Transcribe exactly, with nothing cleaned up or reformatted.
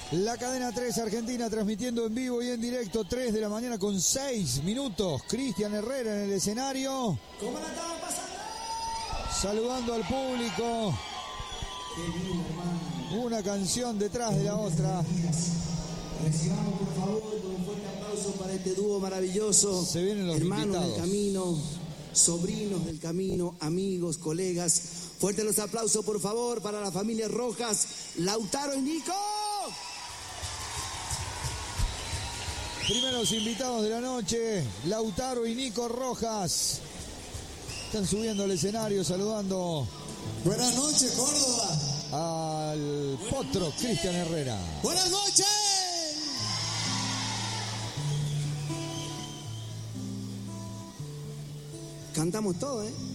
La cadena tres Argentina transmitiendo en vivo y en directo, tres de la mañana con seis minutos. Cristian Herrera en el escenario. ¿Cómo la estamos pasando? Saludando al público. Qué lindo, hermano. Una canción detrás de la otra. Recibamos por favor con un fuerte aplauso para este dúo maravilloso. Se vienen los hermanos invitados. del camino, sobrinos del camino, amigos, colegas. Fuertes los aplausos por favor para la familia Rojas, Lautaro y Nico. Primeros invitados de la noche, Lautaro y Nico Rojas. Están subiendo al escenario saludando. Buenas noches, Córdoba. Al potro Cristian Herrera. Buenas noches. Cantamos todo, ¿eh?